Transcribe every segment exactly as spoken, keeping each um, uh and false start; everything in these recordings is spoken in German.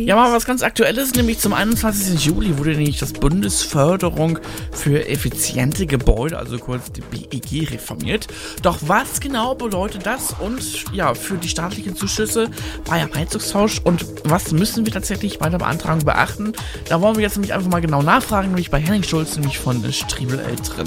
Ja, mal was ganz Aktuelles, nämlich zum einundzwanzigsten Juli wurde nämlich das Bundesförderung für effiziente Gebäude, also kurz die B E G, reformiert. Doch was genau bedeutet das und ja, für die staatlichen Zuschüsse bei Heizungstausch und was müssen wir tatsächlich bei der Beantragung beachten? Da wollen wir jetzt nämlich einfach mal genau nachfragen, nämlich bei Henning Schulz, nämlich von Striebel Eltern.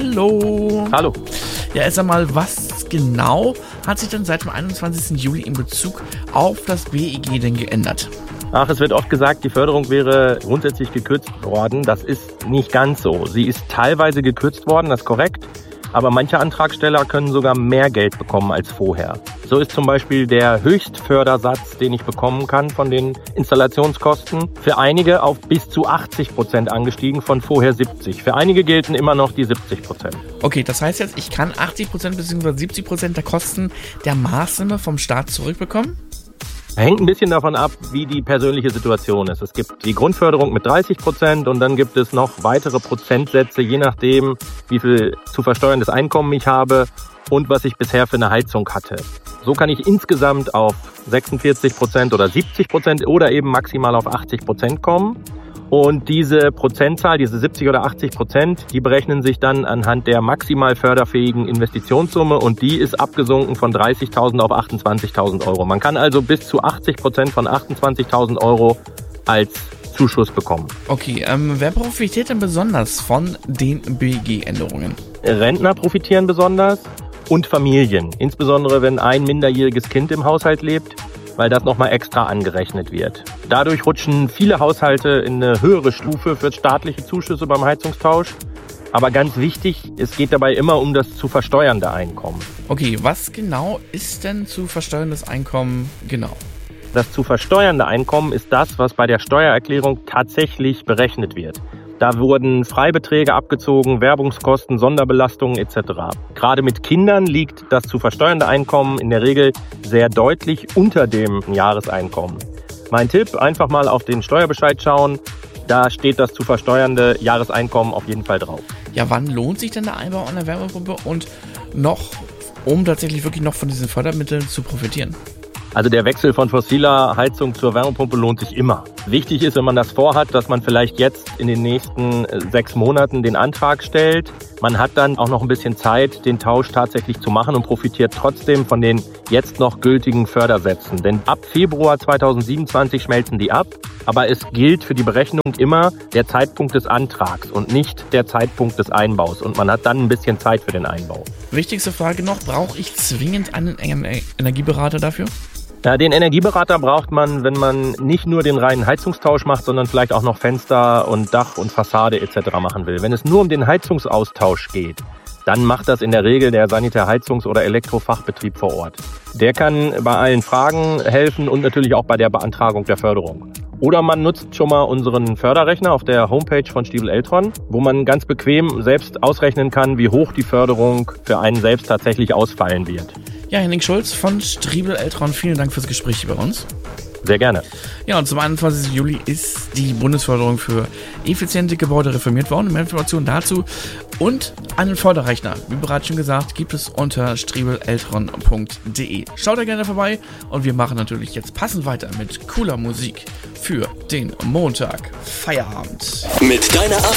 Hallo. Hallo. Ja, erst einmal, was genau hat sich denn seit dem einundzwanzigsten Juli in Bezug auf das B E G denn geändert? Ach, es wird oft gesagt, die Förderung wäre grundsätzlich gekürzt worden. Das ist nicht ganz so. Sie ist teilweise gekürzt worden, das ist korrekt. Aber manche Antragsteller können sogar mehr Geld bekommen als vorher. So ist zum Beispiel der Höchstfördersatz, den ich bekommen kann von den Installationskosten, für einige auf bis zu achtzig Prozent angestiegen, von vorher siebzig. Für einige gelten immer noch die siebzig Prozent. Okay, das heißt jetzt, ich kann achtzig Prozent bzw. siebzig Prozent der Kosten der Maßnahme vom Staat zurückbekommen? Hängt ein bisschen davon ab, wie die persönliche Situation ist. Es gibt die Grundförderung mit dreißig Prozent und dann gibt es noch weitere Prozentsätze, je nachdem, wie viel zu versteuerndes Einkommen ich habe und was ich bisher für eine Heizung hatte. So kann ich insgesamt auf sechsundvierzig Prozent oder siebzig Prozent oder eben maximal auf achtzig Prozent kommen. Und diese Prozentzahl, diese siebzig oder achtzig Prozent, die berechnen sich dann anhand der maximal förderfähigen Investitionssumme und die ist abgesunken von dreißigtausend auf achtundzwanzigtausend Euro. Man kann also bis zu achtzig Prozent von achtundzwanzigtausend Euro als Zuschuss bekommen. Okay, ähm, wer profitiert denn besonders von den B E G-Änderungen? Rentner profitieren besonders und Familien, insbesondere wenn ein minderjähriges Kind im Haushalt lebt, weil das nochmal extra angerechnet wird. Dadurch rutschen viele Haushalte in eine höhere Stufe für staatliche Zuschüsse beim Heizungstausch. Aber ganz wichtig, es geht dabei immer um das zu versteuernde Einkommen. Okay, was genau ist denn zu versteuerndes Einkommen genau? Das zu versteuernde Einkommen ist das, was bei der Steuererklärung tatsächlich berechnet wird. Da wurden Freibeträge abgezogen, Werbungskosten, Sonderbelastungen et cetera. Gerade mit Kindern liegt das zu versteuernde Einkommen in der Regel sehr deutlich unter dem Jahreseinkommen. Mein Tipp, einfach mal auf den Steuerbescheid schauen. Da steht das zu versteuernde Jahreseinkommen auf jeden Fall drauf. Ja, wann lohnt sich denn der Einbau einer Wärmepumpe und noch, um tatsächlich wirklich noch von diesen Fördermitteln zu profitieren? Also der Wechsel von fossiler Heizung zur Wärmepumpe lohnt sich immer. Wichtig ist, wenn man das vorhat, dass man vielleicht jetzt in den nächsten sechs Monaten den Antrag stellt. Man hat dann auch noch ein bisschen Zeit, den Tausch tatsächlich zu machen und profitiert trotzdem von den jetzt noch gültigen Fördersätzen. Denn ab Februar zweitausendsiebenundzwanzig schmelzen die ab. Aber es gilt für die Berechnung immer der Zeitpunkt des Antrags und nicht der Zeitpunkt des Einbaus. Und man hat dann ein bisschen Zeit für den Einbau. Wichtigste Frage noch, brauche ich zwingend einen Energieberater dafür? Ja, den Energieberater braucht man, wenn man nicht nur den reinen Heizungstausch macht, sondern vielleicht auch noch Fenster und Dach und Fassade et cetera machen will. Wenn es nur um den Heizungsaustausch geht, dann macht das in der Regel der Sanitär-Heizungs- oder Elektrofachbetrieb vor Ort. Der kann bei allen Fragen helfen und natürlich auch bei der Beantragung der Förderung. Oder man nutzt schon mal unseren Förderrechner auf der Homepage von Striebel Eltron, wo man ganz bequem selbst ausrechnen kann, wie hoch die Förderung für einen selbst tatsächlich ausfallen wird. Ja, Henning Schulz von Striebel Eltron, vielen Dank fürs Gespräch bei uns. Sehr gerne. Ja, und zum einundzwanzigsten Juli ist die Bundesförderung für effiziente Gebäude reformiert worden. Mehr Informationen dazu und einen Förderrechner, wie bereits schon gesagt, gibt es unter striebel eltron punkt de. Schaut da gerne vorbei und wir machen natürlich jetzt passend weiter mit cooler Musik für den Montag Feierabend. Mit deiner